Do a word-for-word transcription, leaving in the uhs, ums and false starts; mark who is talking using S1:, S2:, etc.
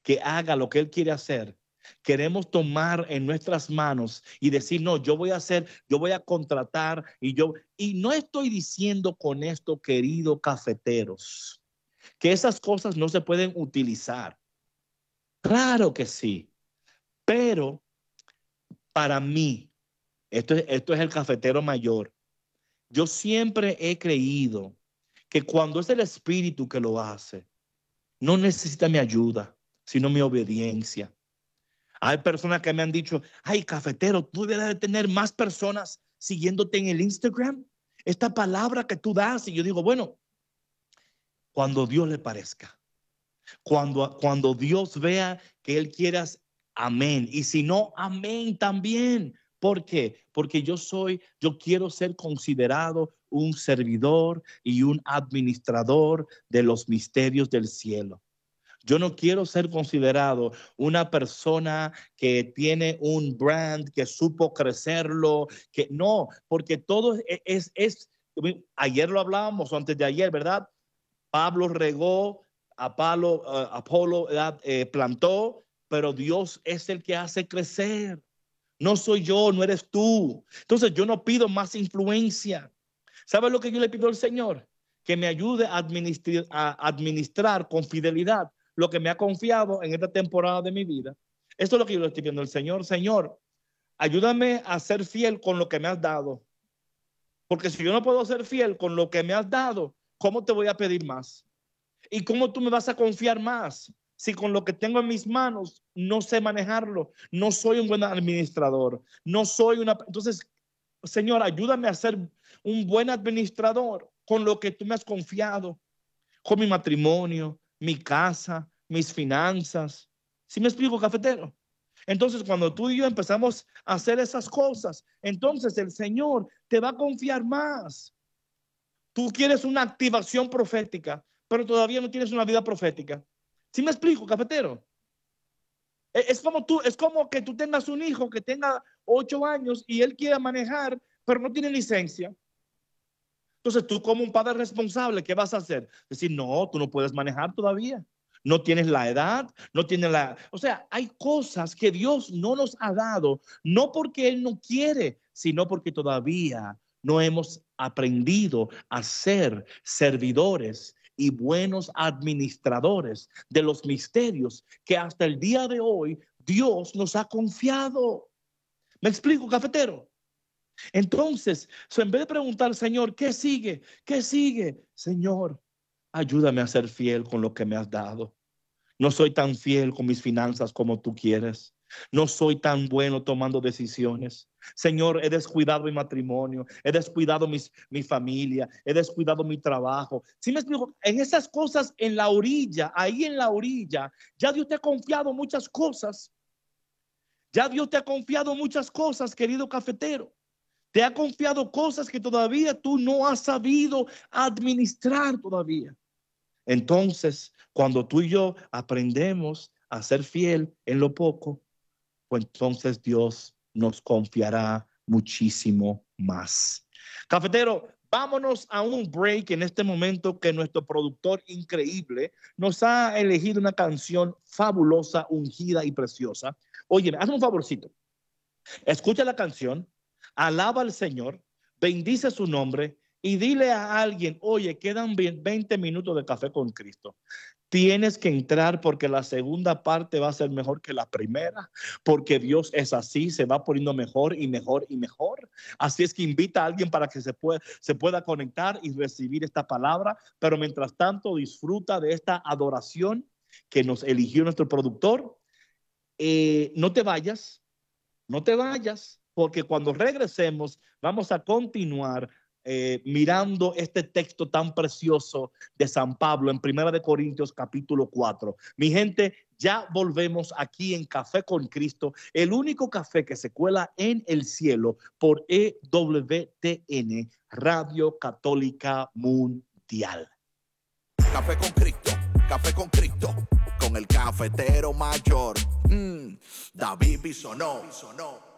S1: que haga lo que Él quiere hacer, queremos tomar en nuestras manos y decir, no, yo voy a hacer, yo voy a contratar y yo, y no estoy diciendo con esto, queridos cafeteros, que esas cosas no se pueden utilizar. Claro que sí, pero para mí, esto es, esto es el cafetero mayor. Yo siempre he creído que cuando es el Espíritu que lo hace, no necesita mi ayuda, sino mi obediencia. Hay personas que me han dicho, ay, cafetero, tú debes de tener más personas siguiéndote en el Instagram. Esta palabra que tú das. Y yo digo, bueno, cuando Dios le parezca, cuando, cuando Dios vea que Él quiera, amén. Y si no, amén también. ¿Por qué? Porque yo soy, yo quiero ser considerado un servidor y un administrador de los misterios del cielo. Yo no quiero ser considerado una persona que tiene un brand, que supo crecerlo, que no, porque todo es, es, es ayer lo hablábamos, o antes de ayer, ¿verdad? Pablo regó, Apolo, uh, Apolo eh, plantó, pero Dios es el que hace crecer. No soy yo, no eres tú. Entonces yo no pido más influencia. ¿Sabes lo que yo le pido al Señor? Que me ayude a administrar, a administrar con fidelidad lo que me ha confiado en esta temporada de mi vida. Esto es lo que yo le estoy pidiendo al Señor. Señor, ayúdame a ser fiel con lo que me has dado. Porque si yo no puedo ser fiel con lo que me has dado, ¿cómo te voy a pedir más? ¿Y cómo tú me vas a confiar más? Si con lo que tengo en mis manos no sé manejarlo, no soy un buen administrador, no soy una... Entonces, Señor, ayúdame a ser un buen administrador con lo que tú me has confiado, con mi matrimonio, mi casa, mis finanzas. ¿Sí me explico, cafetero? Entonces, cuando tú y yo empezamos a hacer esas cosas, entonces el Señor te va a confiar más. Tú quieres una activación profética, pero todavía no tienes una vida profética. ¿Sí me explico, cafetero? Es como tú, es como que tú tengas un hijo que tenga ocho años y él quiera manejar, pero no tiene licencia. Entonces tú como un padre responsable, ¿qué vas a hacer? Decir, no, tú no puedes manejar todavía. No tienes la edad, no tienes la... O sea, hay cosas que Dios no nos ha dado, no porque Él no quiere, sino porque todavía no hemos aprendido a ser servidores y buenos administradores de los misterios que hasta el día de hoy Dios nos ha confiado. ¿Me explico, cafetero? Entonces, so en vez de preguntar, Señor, ¿qué sigue? ¿Qué sigue? Señor, ayúdame a ser fiel con lo que me has dado. No soy tan fiel con mis finanzas como tú quieres. No soy tan bueno tomando decisiones. Señor, he descuidado mi matrimonio, he descuidado mis, mi familia, he descuidado mi trabajo. ¿Sí me explico? En esas cosas, en la orilla, ahí en la orilla, ya Dios te ha confiado muchas cosas. Ya Dios te ha confiado muchas cosas, querido cafetero. Te ha confiado cosas que todavía tú no has sabido administrar todavía. Entonces, cuando tú y yo aprendemos a ser fiel en lo poco, pues entonces Dios nos confiará muchísimo más. Cafetero, vámonos a un break en este momento que nuestro productor increíble nos ha elegido una canción fabulosa, ungida y preciosa. Oye, hazme un favorcito. Escucha la canción, alaba al Señor, bendice su nombre y dile a alguien, oye, quedan veinte minutos de Café con Cristo. Tienes que entrar porque la segunda parte va a ser mejor que la primera, porque Dios es así, se va poniendo mejor y mejor y mejor. Así es que invita a alguien para que se pueda, se pueda conectar y recibir esta palabra, pero mientras tanto disfruta de esta adoración que nos eligió nuestro productor. Eh, no te vayas, no te vayas, porque cuando regresemos vamos a continuar Eh, mirando este texto tan precioso de San Pablo en Primera de Corintios capítulo cuatro. Mi gente, ya volvemos aquí en Café con Cristo, el único café que se cuela en el cielo por E W T N, Radio Católica Mundial.
S2: Café con Cristo, Café con Cristo, con el cafetero mayor, mm, David Bisonó.